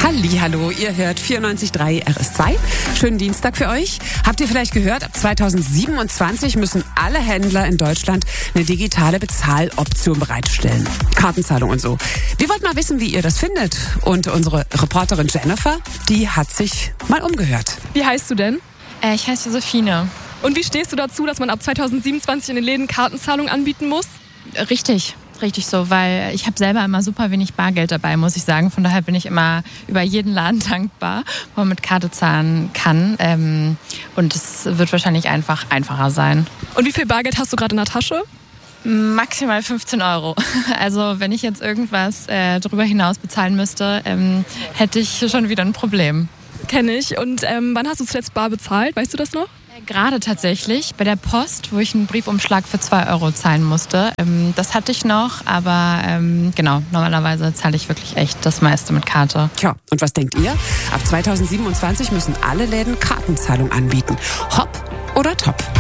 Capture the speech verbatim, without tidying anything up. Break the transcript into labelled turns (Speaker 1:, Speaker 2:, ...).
Speaker 1: Hallihallo, ihr hört vierundneunzig Komma drei R S zwei. Schönen Dienstag für euch. Habt ihr vielleicht gehört, ab zweitausendsiebenundzwanzig müssen alle Händler in Deutschland eine digitale Bezahloption bereitstellen. Kartenzahlung und so. Wir wollten mal wissen, wie ihr das findet. Und unsere Reporterin Jennifer, die hat sich mal umgehört.
Speaker 2: Wie heißt du denn?
Speaker 3: Äh, ich heiße Josephine.
Speaker 2: Und wie stehst du dazu, dass man ab zweitausendsiebenundzwanzig in den Läden Kartenzahlung anbieten muss?
Speaker 3: Richtig, richtig so, weil ich habe selber immer super wenig Bargeld dabei, muss ich sagen. Von daher bin ich immer über jeden Laden dankbar, wo man mit Karte zahlen kann. Ähm, und es wird wahrscheinlich einfach einfacher sein.
Speaker 2: Und wie viel Bargeld hast du gerade in der Tasche?
Speaker 3: Maximal fünfzehn Euro. Also wenn ich jetzt irgendwas äh, darüber hinaus bezahlen müsste, ähm, hätte ich schon wieder ein Problem.
Speaker 2: Kenne ich. Und ähm, wann hast du zuletzt bar bezahlt? Weißt du das noch?
Speaker 3: Gerade tatsächlich bei der Post, wo ich einen Briefumschlag für zwei Euro zahlen musste. Ähm, das hatte ich noch, aber ähm, genau, normalerweise zahle ich wirklich echt das meiste mit Karte.
Speaker 1: Tja, und was denkt ihr? Ab zweitausendsiebenundzwanzig müssen alle Läden Kartenzahlung anbieten. Hopp oder top?